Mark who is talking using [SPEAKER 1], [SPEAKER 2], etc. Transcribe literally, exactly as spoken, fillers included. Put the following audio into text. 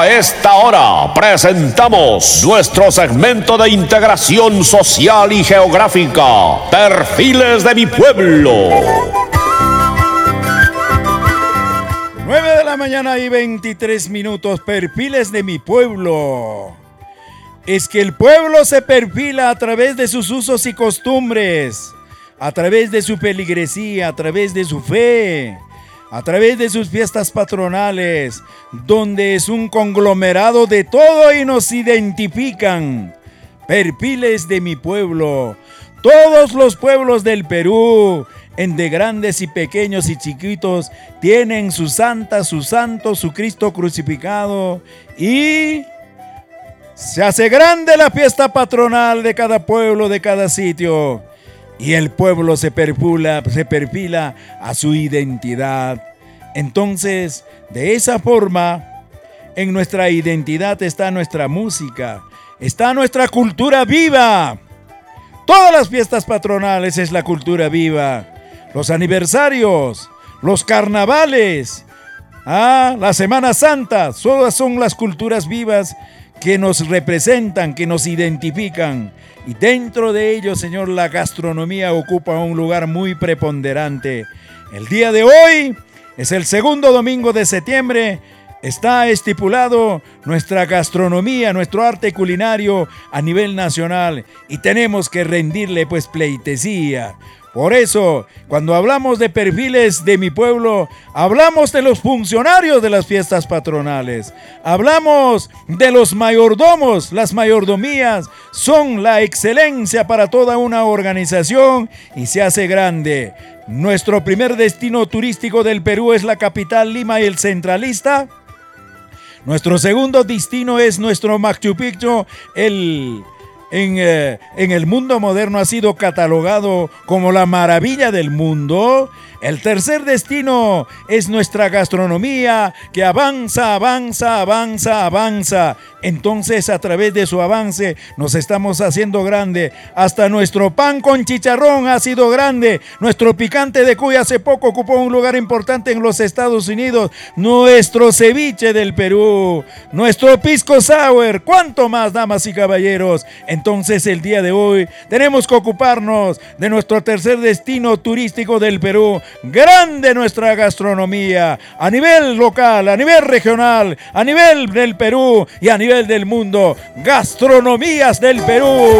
[SPEAKER 1] A esta hora presentamos nuestro segmento de integración social y geográfica, Perfiles de mi Pueblo.
[SPEAKER 2] nueve de la mañana y veintitrés minutos, Perfiles de mi Pueblo. Es que el pueblo se perfila a través de sus usos y costumbres, a través de su feligresía, a través de su fe, a través de sus fiestas patronales, donde es un conglomerado de todo y nos identifican. Perfiles de mi pueblo. Todos los pueblos del Perú, en de grandes y pequeños y chiquitos, tienen su santa, su santo, su Cristo crucificado, y se hace grande la fiesta patronal de cada pueblo, de cada sitio. Y el pueblo se perfila, se perfila a su identidad. Entonces, de esa forma, en nuestra identidad está nuestra música, está nuestra cultura viva. Todas las fiestas patronales es la cultura viva. Los aniversarios, los carnavales, ah, la Semana Santa, todas son las culturas vivas que nos representan, que nos identifican. Y dentro de ello, Señor, la gastronomía ocupa un lugar muy preponderante. El día de hoy es el segundo domingo de septiembre. Está estipulado nuestra gastronomía, nuestro arte culinario a nivel nacional, y tenemos que rendirle pues pleitesía. Por eso, cuando hablamos de perfiles de mi pueblo, hablamos de los funcionarios de las fiestas patronales, hablamos de los mayordomos. Las mayordomías son la excelencia para toda una organización y se hace grande. Nuestro primer destino turístico del Perú es la capital Lima y el Centralista. Nuestro segundo destino es nuestro Machu Picchu, el... En, eh, en el mundo moderno ha sido catalogado como la maravilla del mundo. El tercer destino es nuestra gastronomía, que avanza, avanza, avanza, avanza. Entonces, a través de su avance nos estamos haciendo grande. Hasta nuestro pan con chicharrón ha sido grande. Nuestro picante de cuy hace poco ocupó un lugar importante en los Estados Unidos. Nuestro ceviche del Perú, nuestro pisco sour. ¿Cuánto más, damas y caballeros? Entonces, el día de hoy tenemos que ocuparnos de nuestro tercer destino turístico del Perú. Grande nuestra gastronomía a nivel local, a nivel regional, a nivel del Perú y a nivel del mundo. Gastronomías del Perú.